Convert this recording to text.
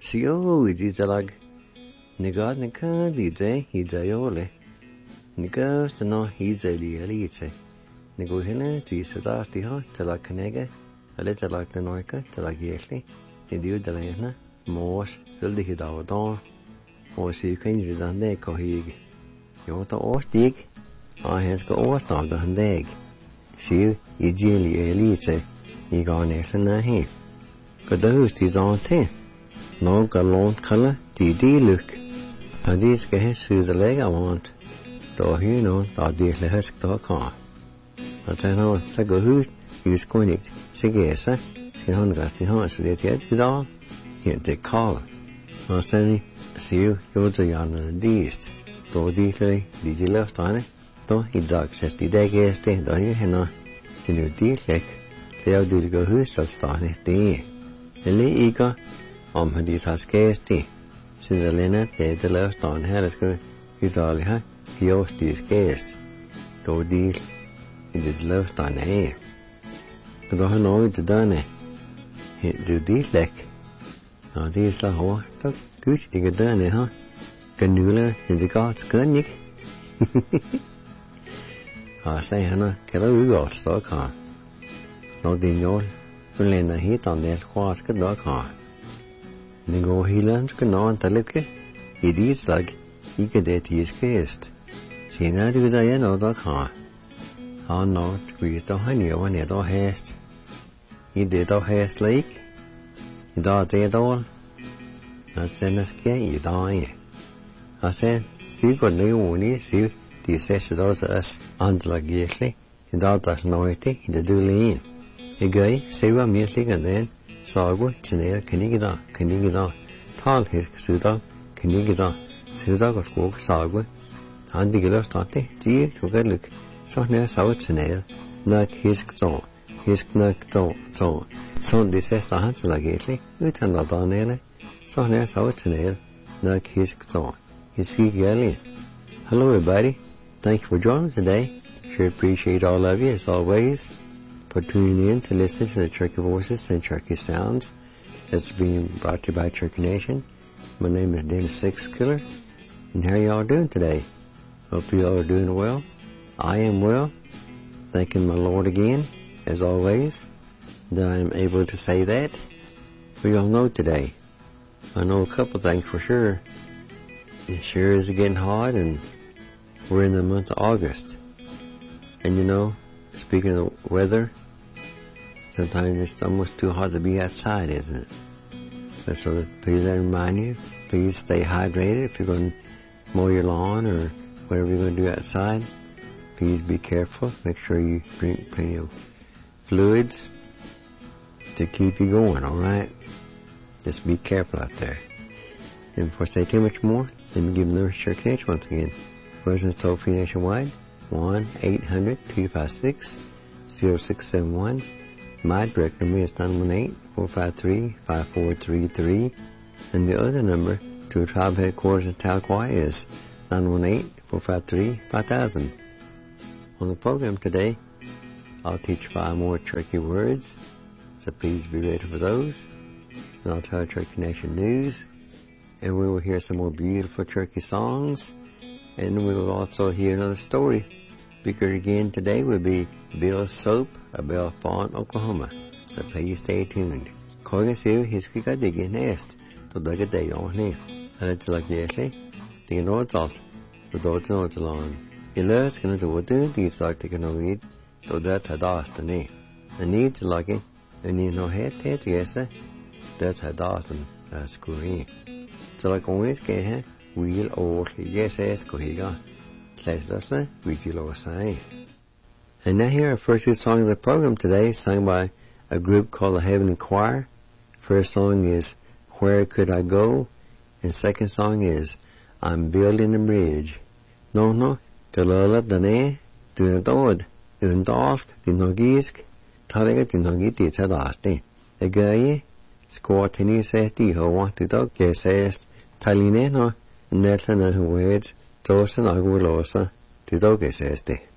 Sio idizalag. Nigad nika dide hidayole. Niga no hidali elite. Niguhina tisadas diha tala kanega. Alitala tanoika tala giesli. Idiu dalena. Mors vildi hidawadon. Og si kanji dande kohig. Jota årstig. Henska årsdagar han deg. Siu idili elite. I garnesla hi. Kadahus tizante. No galon kala di look. Hadis ke sudalega want. Do hino da di lehesk do ka. Atano tagohus use konik sigesa. Sin gasti hans det het da. Inte kall. Masani siu joza yana dist. Do di le di lastane. Do I dag ses di degeste do hena. Tinu di lek. Leo du go hus stane di. Ele iga om han dit har skæsti. Siden Lena det laver stående her, der skal udale her, hjort de skæst. Då del i det laver stående her. Og da har noget til dørne. Det del læk. Og det er slag over. Da gud ikke dørne her. Kan nule, det godt skøn ikke. Og sagde han, kan der udgård stå kar. Når det er njål, så lænder helt om det er skal dog kar. Nigo hilan skal nå en talike. I dit slag, ikke det tiskest. Senere det vil jeg nå da kar. Han nå tvidt og han jo ned og hest. I det og hest lik. I dag det dål. Og sen skal I dag. Og sen, vi går ned uni, siv, de ses da til os andre gæslig. I dag der nøjte i det dulige. I gør, siv mere slikker den. Sagu tinera kanigida tal hisk suda kanigida suda ko skog sagu handigila state ti sugaluk sohne saw tinera nak hisk nak to son disesta hans lageli utan la danele sohne saw tinera nak hisk to hiski gali. Hello everybody, thank you for joining us today. Sure appreciate all of you as always for tuning in to listen to the Cherokee Voices and Cherokee Sounds. It's being brought to you by Cherokee Nation. My name is Dennis Sixkiller, and how y'all doing today? Hope you all are doing well. I am well. Thanking my Lord again, as always, that I am able to say that. We all know today. I know a couple things for sure. It sure is getting hot, and we're in the month of August. And you know, speaking of weather, sometimes it's almost too hot to be outside, isn't it? But so please I remind you, please stay hydrated if you're going to mow your lawn or whatever you're going to do outside. Please be careful. Make sure you drink plenty of fluids to keep you going, alright? Just be careful out there. And before I say too much more, let me give the number to Cherokee Nation once again. Residents toll free nationwide. 1-800-256-0671. My direct number is 918-453-5433. And the other number to tribe headquarters in Tahlequah is 918-453-5000. On the program today, I'll teach 5 more Cherokee words, so please be ready for those. And I'll tell Cherokee Nation news, and we will hear some more beautiful Cherokee songs, and we will also hear another story. Speaker again today will be Bill Soap of Belfont, Oklahoma. So please stay tuned. Kogan siu hiskika digi nest to daga day on here. Let's like yesly. The north off the dot north along. Ilers can do what these like to can read to that had asked the knee. The needs like it, and you know head yes, that's had asked and screen. So like always get here, we'll all yes, go here. And now here are first 2 songs of the program today, sung by a group called the Heavenly Choir. First song is Where Could I Go? And second song is I'm Building a Bridge. No, kalala dane, dunadod, undalk, dinogisk, taliga dinogiti tadasti. A guy, squat and he says, Diho want to dog, says, Talineno, Netlan and words. Tosa na gulosa, ti doge seste.